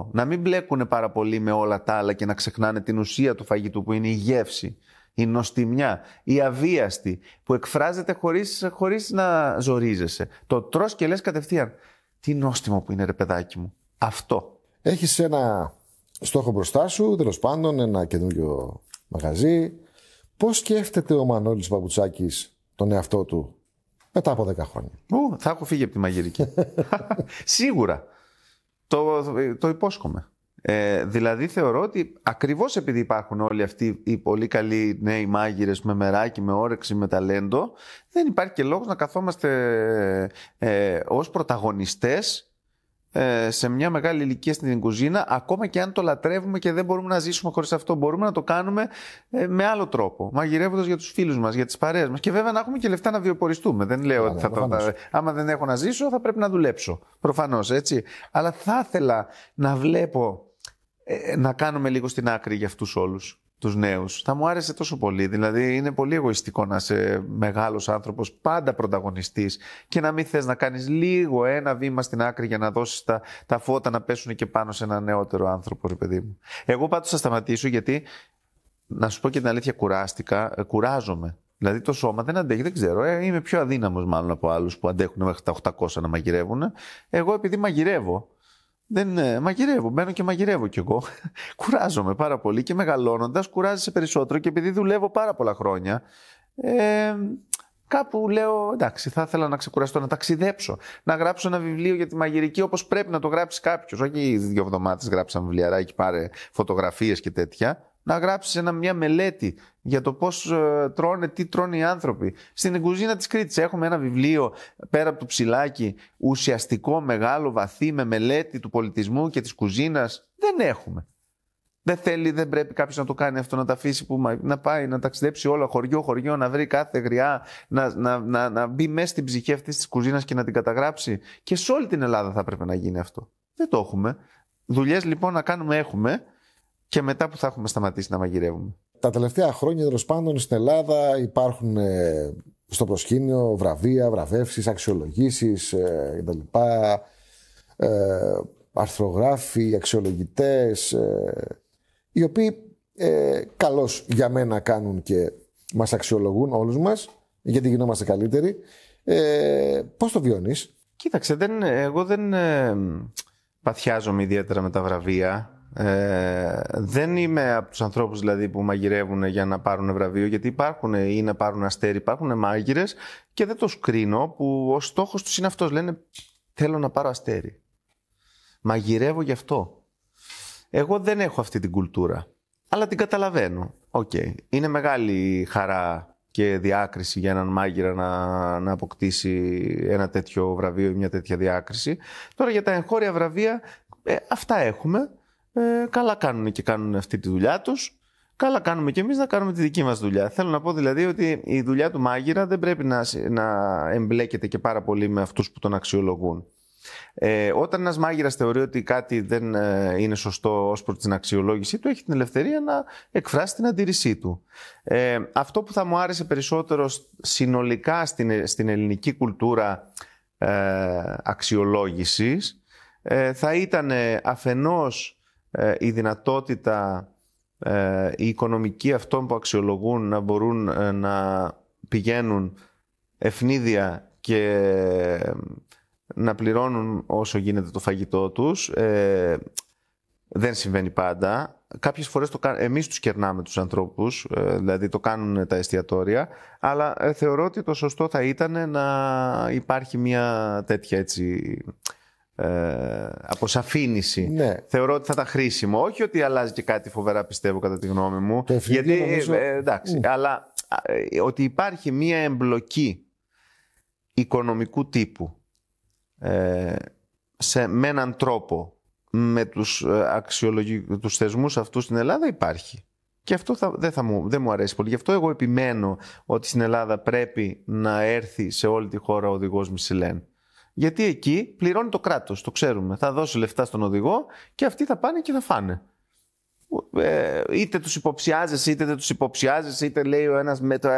Να μην μπλέκουν πάρα πολύ με όλα τα άλλα και να ξεχνάνε την ουσία του φαγητού που είναι η γεύση, η νοστιμιά, η αβίαστη, που εκφράζεται χωρίς να ζορίζεσαι. Το τρως και λες κατευθείαν, τι νόστιμο που είναι ρε παιδάκι μου. Αυτό. Έχεις ένα στόχο μπροστά σου, τέλος πάντων, ένα καινούριο μαγαζί. Πώς σκέφτεται ο Μανώλης Παπουτσάκης τον εαυτό του μετά από 10 χρόνια? Θα έχω φύγει από τη μαγειρική. Σίγουρα. Το υπόσχομαι. Δηλαδή θεωρώ ότι ακριβώς επειδή υπάρχουν όλοι αυτοί οι πολύ καλοί νέοι μάγειρες με μεράκι, με όρεξη, με ταλέντο, δεν υπάρχει και λόγος να καθόμαστε ως πρωταγωνιστές σε μια μεγάλη ηλικία στην κουζίνα, ακόμα και αν το λατρεύουμε και δεν μπορούμε να ζήσουμε χωρίς αυτό. Μπορούμε να το κάνουμε με άλλο τρόπο, μαγειρεύοντας για τους φίλους μας, για τις παρέες μας, και βέβαια να έχουμε και λεφτά να βιοποριστούμε. Δεν λέω ότι άμα δεν έχω να ζήσω θα πρέπει να δουλέψω, προφανώς, έτσι. Αλλά θα ήθελα να βλέπω να κάνουμε λίγο στην άκρη για αυτούς όλους τους νέους. Θα μου άρεσε τόσο πολύ. Δηλαδή είναι πολύ εγωιστικό να είσαι μεγάλος άνθρωπος, πάντα πρωταγωνιστής, και να μην θες να κάνεις λίγο ένα βήμα στην άκρη για να δώσεις τα φώτα να πέσουν και πάνω σε ένα νεότερο άνθρωπο, ρε παιδί μου. Εγώ πάντως θα σταματήσω, γιατί να σου πω και την αλήθεια, κουράζομαι. Δηλαδή το σώμα δεν αντέχει, δεν ξέρω. Είμαι πιο αδύναμος μάλλον από άλλους που αντέχουν μέχρι τα 800 να μαγειρεύουν. Εγώ επειδή μαγειρεύω. Μαγειρεύω, μπαίνω και μαγειρεύω κι εγώ. Κουράζομαι πάρα πολύ και μεγαλώνοντας κουράζεσαι περισσότερο, και επειδή δουλεύω πάρα πολλά χρόνια, κάπου λέω εντάξει, θα ήθελα να ξεκουραστώ, να ταξιδέψω, να γράψω ένα βιβλίο για τη μαγειρική όπως πρέπει να το γράψει κάποιος. Όχι 2 εβδομάδες γράψει ένα βιβλιαράκι, πάρε φωτογραφίες και τέτοια. Να γράψεις μια μελέτη για το πώς τρώνε, τι τρώνε οι άνθρωποι. Στην κουζίνα της Κρήτης έχουμε ένα βιβλίο, πέρα από το ψηλάκι, ουσιαστικό, μεγάλο, βαθύ, με μελέτη του πολιτισμού και της κουζίνας. Δεν έχουμε. Δεν πρέπει κάποιος να το κάνει αυτό, να τα αφήσει, να πάει να ταξιδέψει όλο χωριό, να βρει κάθε γριά, να μπει μέσα στην ψυχή αυτής της κουζίνας και να την καταγράψει. Και σε όλη την Ελλάδα θα πρέπει να γίνει αυτό. Δεν το έχουμε. Δουλειές λοιπόν να κάνουμε έχουμε. Και μετά που θα έχουμε σταματήσει να μαγειρεύουμε. Τα τελευταία χρόνια, τέλος πάντων, στην Ελλάδα υπάρχουν στο προσκήνιο βραβεία, βραβεύσεις, αξιολογήσεις κτλ. Αρθρογράφοι, αξιολογητές, οι οποίοι καλώς για μένα κάνουν και μας αξιολογούν όλους μας, γιατί γινόμαστε καλύτεροι. Πώς το βιώνεις? Κοίταξε, εγώ δεν παθιάζομαι ιδιαίτερα με τα βραβεία. Δεν είμαι από τους ανθρώπους δηλαδή που μαγειρεύουν για να πάρουν βραβείο, γιατί υπάρχουν ή να πάρουν αστέρι, υπάρχουν μάγειρες και δεν το σκρίνω, που ο στόχος τους είναι αυτός. Λένε θέλω να πάρω αστέρι, μαγειρεύω γι' αυτό. Εγώ δεν έχω αυτή την κουλτούρα, αλλά την καταλαβαίνω. Είναι μεγάλη χαρά και διάκριση για έναν μάγειρα να αποκτήσει ένα τέτοιο βραβείο ή μια τέτοια διάκριση. Τώρα για τα εγχώρια βραβεία, αυτά έχουμε. Καλά κάνουν και κάνουν αυτή τη δουλειά τους. Καλά κάνουμε και εμείς να κάνουμε τη δική μας δουλειά. Θέλω να πω δηλαδή ότι η δουλειά του μάγειρα δεν πρέπει να εμπλέκεται και πάρα πολύ με αυτούς που τον αξιολογούν. Όταν ένας μάγειρας θεωρεί ότι κάτι δεν είναι σωστό ως προς την αξιολόγησή του, έχει την ελευθερία να εκφράσει την αντίρρησή του. Αυτό που θα μου άρεσε περισσότερο συνολικά στην ελληνική κουλτούρα αξιολόγησης θα ήταν αφενός η δυνατότητα η οικονομική αυτών που αξιολογούν να μπορούν να πηγαίνουν ευνίδια και να πληρώνουν όσο γίνεται το φαγητό τους. Δεν συμβαίνει πάντα. Κάποιες φορές εμείς τους κερνάμε τους ανθρώπους, δηλαδή το κάνουν τα εστιατόρια, αλλά θεωρώ ότι το σωστό θα ήταν να υπάρχει μια τέτοια έτσι αποσαφήνιση. Ναι. Θεωρώ ότι θα ήταν χρήσιμο. Όχι ότι αλλάζει και κάτι φοβερά, πιστεύω, κατά τη γνώμη μου. Γιατί νομίζω... εντάξει, αλλά ότι υπάρχει μια εμπλοκή οικονομικού τύπου με έναν τρόπο με τους θεσμούς αυτούς στην Ελλάδα υπάρχει. Και αυτό δεν μου αρέσει πολύ. Γι' αυτό εγώ επιμένω ότι στην Ελλάδα πρέπει να έρθει σε όλη τη χώρα ο οδηγός Μισελέν. Γιατί εκεί πληρώνει το κράτος, το ξέρουμε. Θα δώσει λεφτά στον οδηγό και αυτοί θα πάνε και θα φάνε. Είτε τους υποψιάζεσαι, είτε δεν τους υποψιάζεσαι, είτε λέει ο ένας